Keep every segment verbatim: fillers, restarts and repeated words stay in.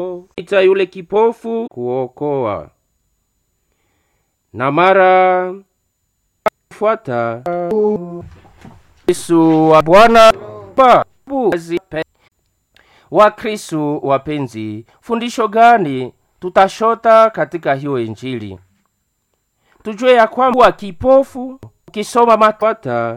ita yule kipofu kuokoa. Na mara fuata Yesu wa Bwana babu wa Kristo wapenzi, fundisho gani tutashota katika hiyo Injili? Tujue ya kwamba kipofu ukisoma matata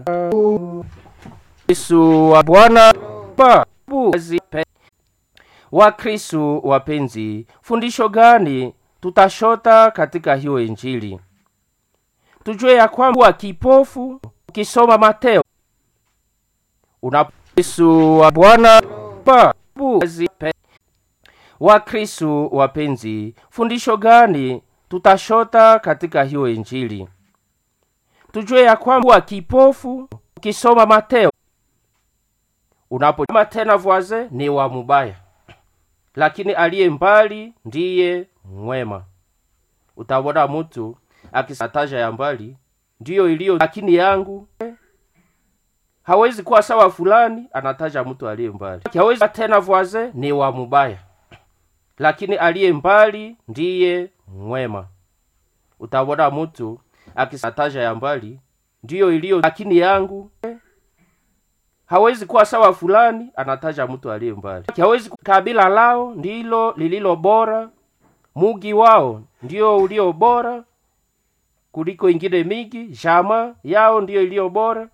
Yesu wa Bwana babu wa Kristo wapenzi, fundisho gani tutashota katika hiyo Injili? Tujue ya kwamba kipofu ukisoma Mateo una Yesu wa Bwana babu wa Kristo wapenzi, fundisho gani tutashota katika hiyo Injili? Tujue ya kwamba kipofu ukisoma Mateo unapo tena voisin ni wa mubaya, lakini aliye mbali ndiye mwema. Utaona mtu akisataja ya mbali ndiyo iliyo, lakini yangu hawezi kuwa sawa fulani, anataja mtu aliye mbali. Hawezi tena voisin ni wa mubaya, lakini aliye mbali ndiye mwema. Utaona mtu akisataja ya mbali ndiyo iliyo, lakini yangu hawezi kuwa sawa fulani, anataja mtu aliye mbali. Hawezi kabila lao ndilo lililo bora, mugi wao ndio ulio bora kuliko ingine mingi, jama yao ndio iliyo bora.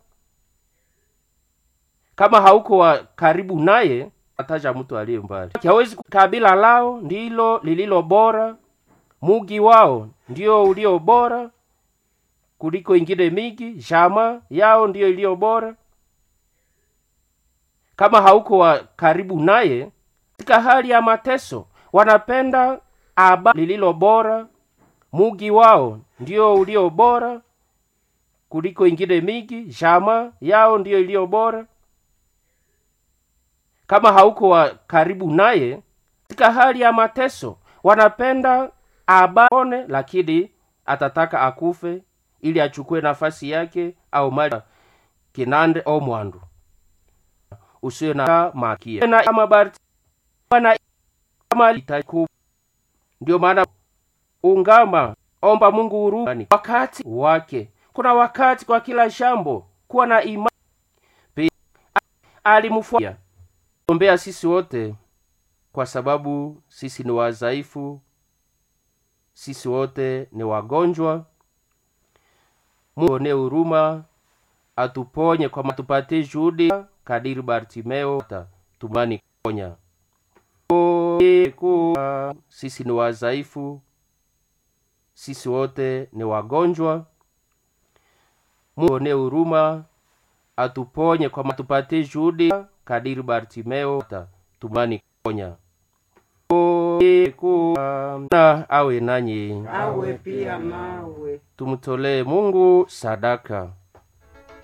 Kama hauko wa karibu naye, anataja mtu aliye mbali. Hawezi kabila lao ndilo lililo bora, mugi wao ndio ulio bora kuliko ingine mingi, jama yao ndio iliyo bora. Kama hauko wa karibu naye, katika hali ya mateso wanapenda aba lililo bora, mugi wao ndio ulio bora kuliko ingine mingi, jama yao ndio iliyo bora. Kama hauko wa karibu naye, katika hali ya mateso wanapenda abone, lakini atataka akufe ili achukue nafasi yake au mali kinande au mwandu. Usiwe na makia na amabarti na amali taku. Ndio maana ungama omba Mungu huruma wakati wake. Kuna wakati kwa kila jambo, kuwa na imani. Alimfuata ombea sisi wote, kwa sababu sisi ni wadhaifu, sisi wote ni wagonjwa. Mungu ne huruma, atuponye kwa matupate juhudi kadiri Bartimeo tumani ponya. Sisi ni wadhaifu, sisi wote ni wagonjwa. Mungu ne huruma, atuponye kwa matupate juhudi kadiri Bartimeo tumani ponya. Na awe nanyi, awe pia nawe. Tumtolee Mungu sadaka.